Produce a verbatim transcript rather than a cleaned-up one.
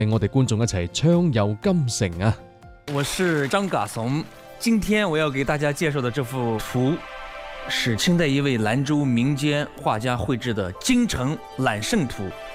我哋觀眾一齊暢遊金城啊！ 我是張嘎慫，今天我要給大家介紹的這幅圖，是清代一位蘭州民間畫家繪製的《京城攬勝圖》。